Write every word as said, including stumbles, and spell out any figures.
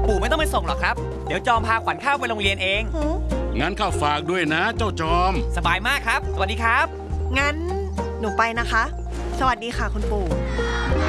ปู่ไม่ต้องไปส่งหรอกครับเดี๋ยวจอมพาขวัญข้าวไปโรงเรียนเองงั้นข้าฝากด้วยนะเจ้าจอมสบายมากครับสวัสดีครับงั้นหนูไปนะคะสวัสดีค่ะคุณปู่